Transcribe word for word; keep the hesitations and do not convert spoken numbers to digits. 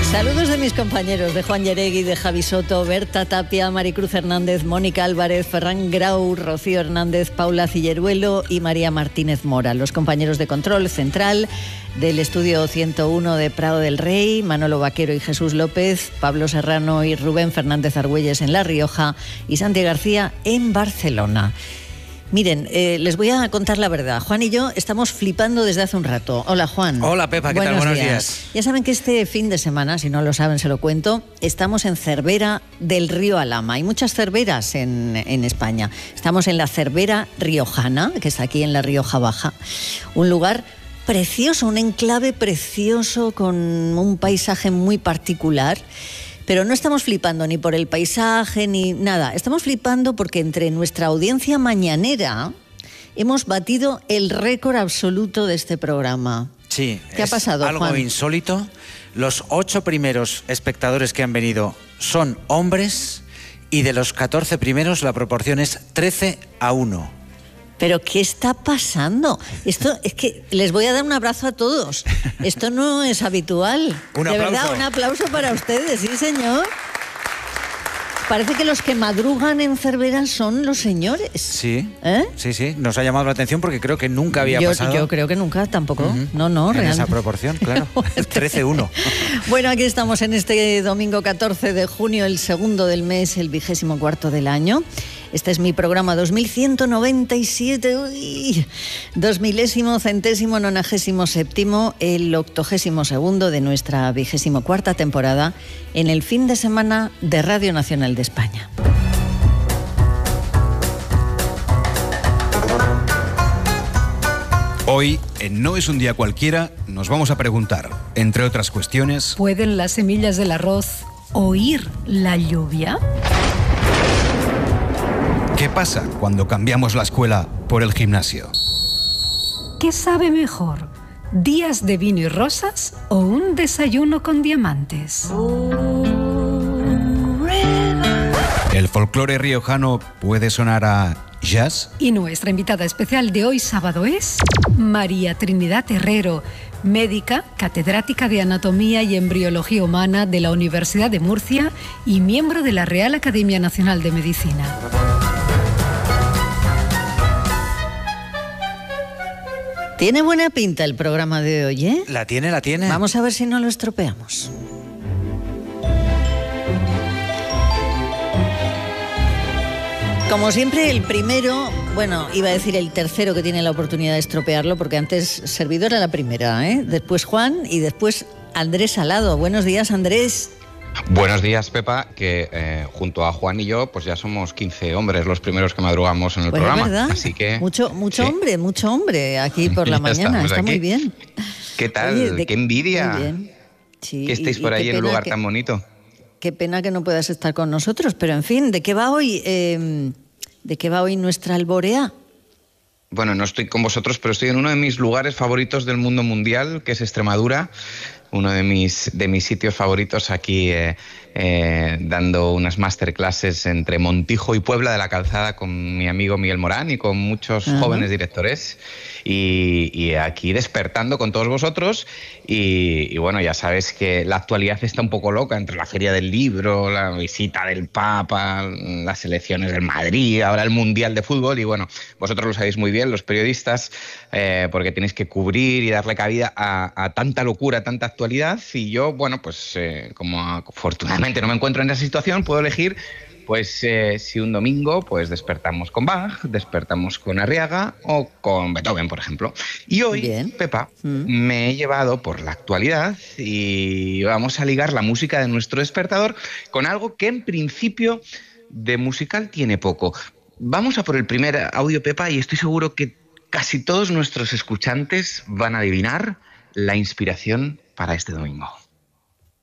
Saludos de mis compañeros, de Juan Yeregui, de Javi Soto, Berta Tapia, Maricruz Hernández, Mónica Álvarez, Ferran Grau, Rocío Hernández, Paula Cilleruelo y María Martínez Mora. Los compañeros de control central del estudio ciento uno de Prado del Rey, Manolo Vaquero y Jesús López, Pablo Serrano y Rubén Fernández Argüelles en La Rioja y Santi García en Barcelona. Miren, eh, les voy a contar la verdad. Juan y yo estamos flipando desde hace un rato. Hola, Juan. Hola, Pepa, ¿qué tal? Buenos días. días. Ya saben que este fin de semana, si no lo saben, se lo cuento, estamos en Cervera del Río Alhama. Hay muchas cerveras en, en España. Estamos en la Cervera Riojana, que está aquí en la Rioja Baja. Un lugar precioso, un enclave precioso con un paisaje muy particular. Pero no estamos flipando ni por el paisaje ni nada. Estamos flipando porque entre nuestra audiencia mañanera hemos batido el récord absoluto de este programa. Sí. ¿Qué ha pasado, algo Juan? insólito. Los ocho primeros espectadores que han venido son hombres y de los catorce primeros la proporción es trece a uno. ¿Pero qué está pasando? Esto es que les voy a dar un abrazo a todos. Esto no es habitual. Un de aplauso. verdad, un aplauso para ustedes, sí, señor. Parece que los que madrugan en Cervera son los señores. Sí, ¿Eh? sí, sí. Nos ha llamado la atención porque creo que nunca había yo, pasado. Yo creo que nunca, tampoco. Uh-huh. No, no, en realmente. esa proporción, claro. trece a uno. Bueno, aquí estamos en este domingo catorce de junio, el segundo del mes, el vigésimo cuarto del año. Este es mi programa dos mil ciento noventa y siete, uy, dos milésimo, centésimo, nonagésimo séptimo, el octogésimo segundo de nuestra vigésimo cuarta temporada en el fin de semana de Radio Nacional de España. Hoy, en No es un día cualquiera, nos vamos a preguntar, entre otras cuestiones... ¿Pueden las semillas del arroz oír la lluvia? ¿Qué pasa cuando cambiamos la escuela por el gimnasio? ¿Qué sabe mejor? ¿Días de vino y rosas o un desayuno con diamantes? ¿El folclore riojano puede sonar a jazz? Y nuestra invitada especial de hoy sábado es María Trinidad Herrero, médica, catedrática de Anatomía y Embriología Humana de la Universidad de Murcia y miembro de la Real Academia Nacional de Medicina. Tiene buena pinta el programa de hoy, ¿eh? La tiene, la tiene. Vamos a ver si no lo estropeamos. Como siempre, el primero, bueno, iba a decir el tercero que tiene la oportunidad de estropearlo, porque antes servidor era la primera, ¿eh? Después Juan y después Andrés Salado. Buenos días, Andrés. Buenos días, Pepa, que eh, junto a Juan y yo, pues ya somos quince hombres los primeros que madrugamos en el pues programa. Es verdad. Así que mucho, mucho sí. hombre, mucho hombre aquí por la mañana. Está aquí. muy bien. ¿Qué tal? Oye, de... ¡Qué envidia! Muy bien. Sí, que estéis y, por y ahí en un lugar que, tan bonito. Qué pena que no puedas estar con nosotros, pero en fin, ¿de qué va hoy? Eh, ¿De qué va hoy nuestra alborea? Bueno, no estoy con vosotros, pero estoy en uno de mis lugares favoritos del mundo mundial, que es Extremadura. Uno de mis, de mis sitios favoritos aquí, eh, eh, dando unas masterclasses entre Montijo y Puebla de la Calzada con mi amigo Miguel Morán y con muchos uh-huh. jóvenes directores. Y, y aquí despertando con todos vosotros. Y, y bueno, ya sabes que la actualidad está un poco loca entre la Feria del Libro, la visita del Papa, las elecciones del Madrid, ahora el Mundial de Fútbol. Y bueno, vosotros lo sabéis muy bien, los periodistas, eh, porque tenéis que cubrir y darle cabida a, a tanta locura, a tanta actualidad. Y yo, bueno, pues eh, como afortunadamente no me encuentro en esa situación, puedo elegir... Pues eh, si un domingo pues despertamos con Bach, despertamos con Arriaga o con Beethoven, por ejemplo. Y hoy, Bien. Pepa, mm. me he llevado por la actualidad y vamos a ligar la música de nuestro despertador con algo que en principio de musical tiene poco. Vamos a por el primer audio, Pepa, y estoy seguro que casi todos nuestros escuchantes van a adivinar la inspiración para este domingo.